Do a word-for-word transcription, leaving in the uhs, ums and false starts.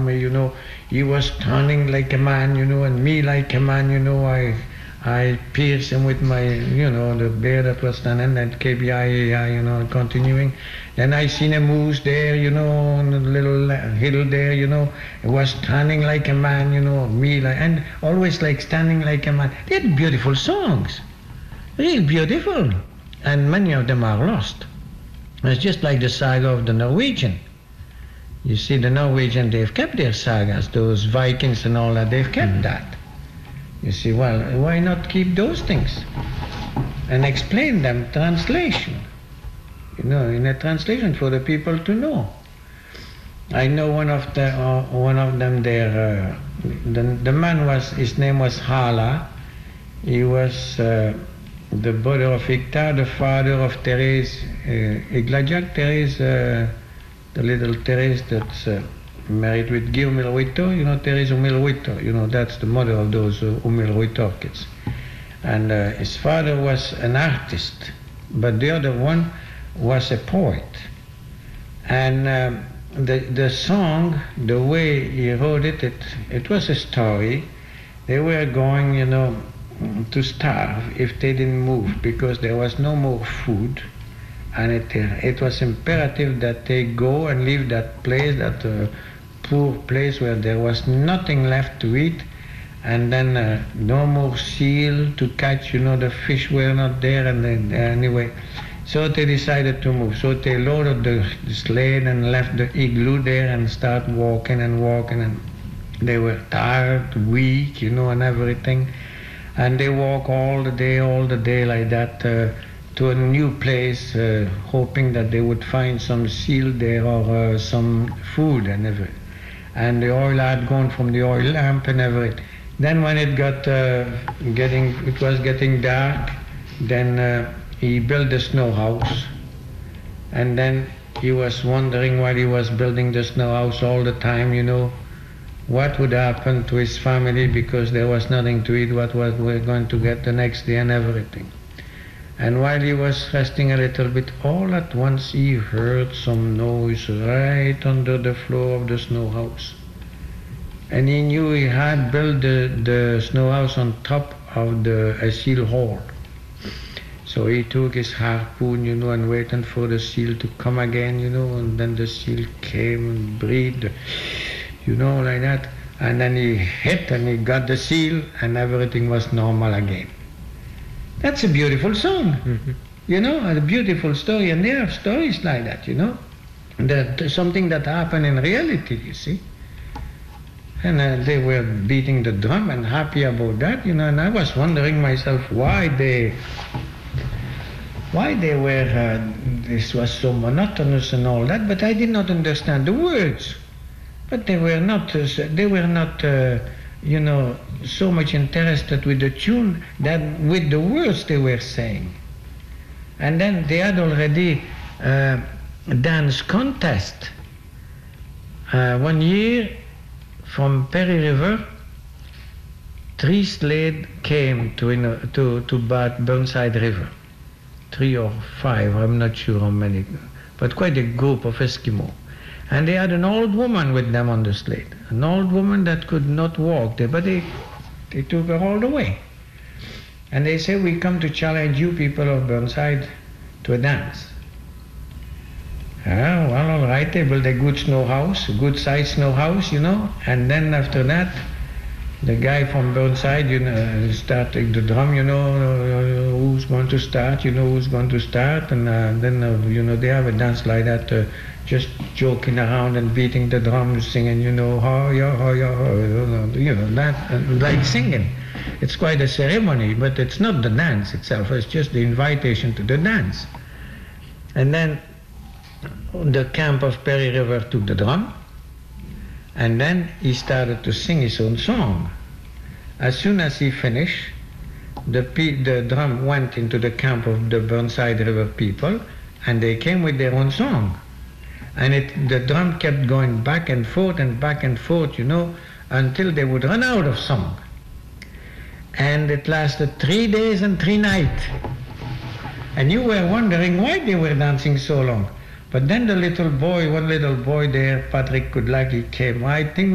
army, you know. He was turning like a man, you know, and me like a man, you know. I I pierced him with my, you know, the bear that was standing at K B I, you know, continuing. Then I seen a moose there, you know, on a little hill there, you know. It was standing like a man, you know, me like, and always like standing like a man. They had beautiful songs, real beautiful, and many of them are lost. It's just like the saga of the Norwegian. You see, the Norwegian, they've kept their sagas, those Vikings and all that, they've kept that. You see, well, why not keep those things and explain them translation? You know, in a translation for the people to know. I know one of the uh, one of them there. Uh, the the man was, his name was Hala. He was uh, the brother of Victor, the father of Therese, uh, Iglajak Therese, uh, the little Therese that's uh, married with Guillaume Milruito. You know, Therese Milruito. You know, that's the mother of those uh, Milruito kids. And uh, his father was an artist, but the other one was a poet. And um, the the song, the way he wrote it, it, it was a story. They were going, you know, to starve if they didn't move because there was no more food. And it, it was imperative that they go and leave that place, that uh, poor place where there was nothing left to eat. And then uh, no more seal to catch, you know, the fish were not there. And then, uh, anyway, so they decided to move. So they loaded the, the sled and left the igloo there and started walking and walking. And they were tired, weak, you know, and everything. And they walk all the day, all the day like that uh, to a new place, uh, hoping that they would find some seal there or uh, some food and everything. And the oil had gone from the oil lamp and everything. Then when it got uh, getting, it was getting dark, then uh, he built the snow house. And then he was wondering while he was building the snow house all the time, you know, what would happen to his family because there was nothing to eat, what was we going to get the next day and everything. And while he was resting a little bit, all at once he heard some noise right under the floor of the snow house. And he knew he had built the, the snow house on top of the a seal hole. So he took his harpoon, you know, and waited for the seal to come again, you know, and then the seal came and breathed, you know, like that. And then he hit and he got the seal and everything was normal again. That's a beautiful song, mm-hmm. You know, a beautiful story. And there are stories like that, you know, that something that happened in reality, you see. And uh, they were beating the drum and happy about that, you know, and I was wondering myself why they, why they were, uh, this was so monotonous and all that, but I did not understand the words. But they were not, uh, they were not, uh, you know, so much interested with the tune than with the words they were saying. And then they had already uh, a dance contest. Uh, one year from Perry River, three sleds came to, you know, to, to bat Burnside River. Three or five, I'm not sure how many, but quite a group of Eskimo. And they had an old woman with them on the sled, an old woman that could not walk there, but they, they took her all the way. And they said, we come to challenge you people of Burnside to a dance. Ah, well, all right, they built a good snow house, a good sized snow house, you know, and then after that, the guy from Burnside, you know, started the drum, you know, uh, who's going to start, you know, who's going to start, and uh, then, uh, you know, they have a dance like that, uh, just joking around and beating the drums, singing, you know, ho ya ho ya ho, you know, that, uh, like singing. It's quite a ceremony, but it's not the dance itself, it's just the invitation to the dance. And then the camp of Perry River took the drum, and then he started to sing his own song. As soon as he finished, the, the drum went into the camp of the Burnside River people, and they came with their own song. And it, the drum kept going back and forth and back and forth, you know, until they would run out of song. And it lasted three days and three nights. And you were wondering why they were dancing so long. But then the little boy, one little boy there, Patrick Kudlaki, came. I think